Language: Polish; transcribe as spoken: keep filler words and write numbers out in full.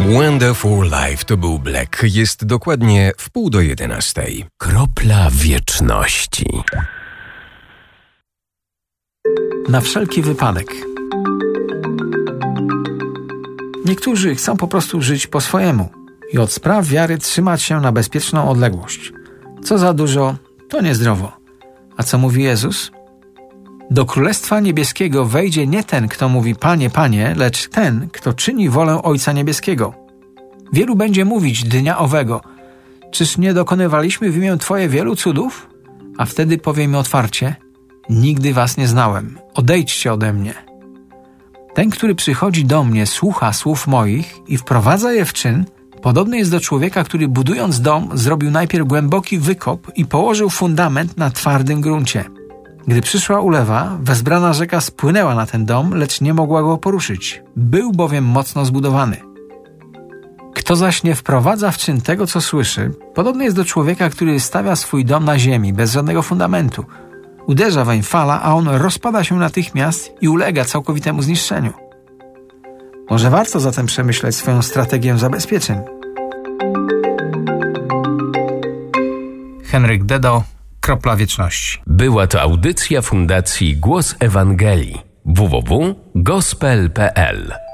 Wonderful Life to był Black. Jest dokładnie w pół do jedenastej. Kropla wieczności. Na wszelki wypadek. Niektórzy chcą po prostu żyć po swojemu i od spraw wiary trzymać się na bezpieczną odległość. Co za dużo, to niezdrowo. A co mówi Jezus? Do Królestwa Niebieskiego wejdzie nie ten, kto mówi Panie, Panie, lecz ten, kto czyni wolę Ojca Niebieskiego. Wielu będzie mówić dnia owego: czyż nie dokonywaliśmy w imię Twoje wielu cudów? A wtedy powiemy otwarcie: nigdy was nie znałem, odejdźcie ode mnie. Ten, który przychodzi do mnie, słucha słów moich i wprowadza je w czyn, podobny jest do człowieka, który budując dom, zrobił najpierw głęboki wykop i położył fundament na twardym gruncie. Gdy przyszła ulewa, wezbrana rzeka spłynęła na ten dom, lecz nie mogła go poruszyć. Był bowiem mocno zbudowany. Kto zaś nie wprowadza w czyn tego, co słyszy, podobny jest do człowieka, który stawia swój dom na ziemi, bez żadnego fundamentu. Uderza weń fala, a on rozpada się natychmiast i ulega całkowitemu zniszczeniu. Może warto zatem przemyśleć swoją strategię zabezpieczeń. Henryk Dedo, Kropla Wieczności. Była to audycja Fundacji Głos Ewangelii. w w w kropka gospel kropka p l